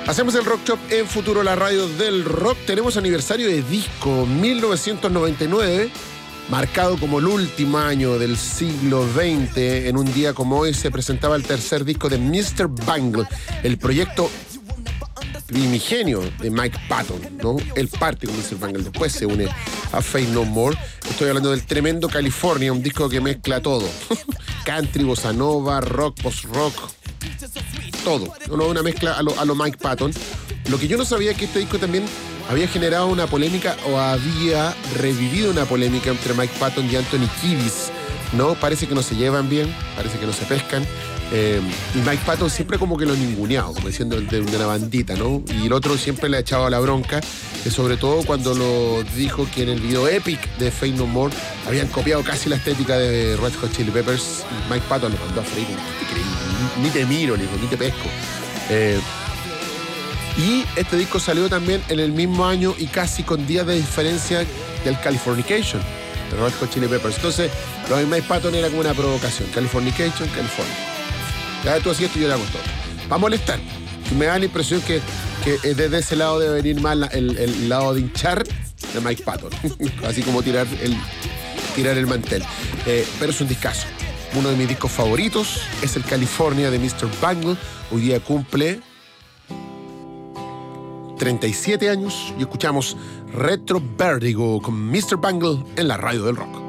Hacemos el Rock Shop en Futuro, la radio del rock. Tenemos aniversario de disco 1999, marcado como el último año del siglo XX. En un día como hoy se presentaba el tercer disco de Mr. Bungle, el proyecto primigenio de Mike Patton, ¿no? Él parte con Mr. Bungle, después se une a Faith No More. Estoy hablando del tremendo California, un disco que mezcla todo. Country, bossa nova, rock, post-rock, todo. Una mezcla a lo Mike Patton. Lo que yo no sabía es que este disco también había generado una polémica o había revivido una polémica entre Mike Patton y Anthony Kiedis, ¿no? Parece que no se llevan bien, parece que no se pescan. Y Mike Patton siempre como que lo ninguneado, como diciendo de una bandita, ¿no? Y el otro siempre le ha echado a la bronca, sobre todo cuando lo dijo que en el video Epic de Faith No More habían copiado casi la estética de Red Hot Chili Peppers. Mike Patton lo mandó a freír, ni te miro, le dijo, ni te pesco. Y este disco salió también en el mismo año y casi con días de diferencia del Californication de Red Hot Chili Peppers. Entonces, lo de Mike Patton era como una provocación. Californication, California. Ya tú hacías esto y yo le hago todo. Va a molestar. Me da la impresión que desde ese lado debe venir más el lado de hinchar de Mike Patton. Así como tirar el mantel. Pero es un discazo. Uno de mis discos favoritos es el California de Mr. Bungle. Hoy día cumple 37 años y escuchamos Retro Vertigo con Mr. Bungle en la radio del rock.